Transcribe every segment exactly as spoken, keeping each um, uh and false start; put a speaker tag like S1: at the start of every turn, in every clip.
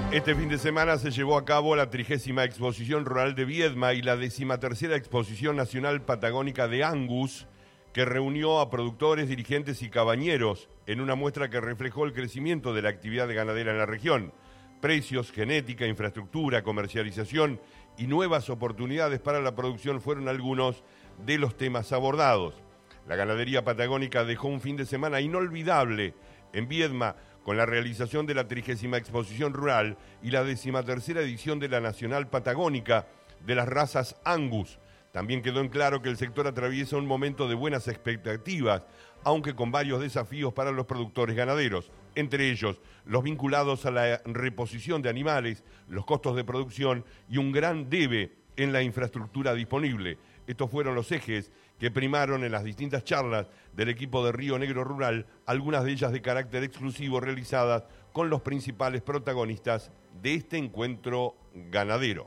S1: Este fin de semana se llevó a cabo la trigésima exposición rural de Viedma y la decimatercera exposición nacional patagónica de Angus, que reunió a productores, dirigentes y cabañeros en una muestra que reflejó el crecimiento de la actividad ganadera en la región. Precios, genética, infraestructura, comercialización y nuevas oportunidades para la producción fueron algunos de los temas abordados. La ganadería patagónica dejó un fin de semana inolvidable en Viedma, con la realización de la trigésima exposición rural y la decimatercera edición de la Nacional Patagónica de las razas Angus. También quedó en claro que el sector atraviesa un momento de buenas expectativas, aunque con varios desafíos para los productores ganaderos, entre ellos los vinculados a la reposición de animales, los costos de producción y un gran debe en la infraestructura disponible. Estos fueron los ejes que primaron en las distintas charlas del equipo de Río Negro Rural, algunas de ellas de carácter exclusivo realizadas con los principales protagonistas de este encuentro ganadero.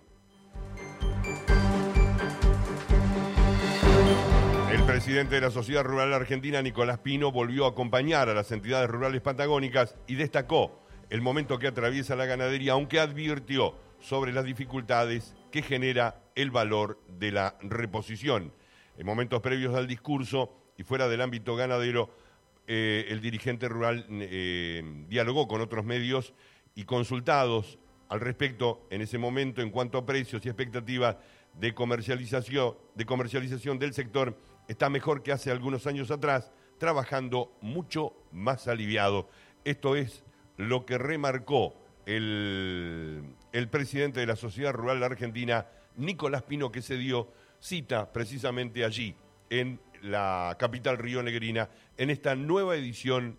S1: El presidente de la Sociedad Rural Argentina, Nicolás Pino, volvió a acompañar a las entidades rurales patagónicas y destacó el momento que atraviesa la ganadería, aunque advirtió sobre las dificultades que genera el valor de la reposición. En momentos previos al discurso y fuera del ámbito ganadero, eh, el dirigente rural eh, dialogó con otros medios y consultados al respecto en ese momento en cuanto a precios y expectativas de comercialización, de comercialización del sector, está mejor que hace algunos años atrás, trabajando mucho más aliviado. Esto es lo que remarcó el, el presidente de la Sociedad Rural Argentina, Nicolás Pino, que se dio cita precisamente allí, en la capital rionegrina, en esta nueva edición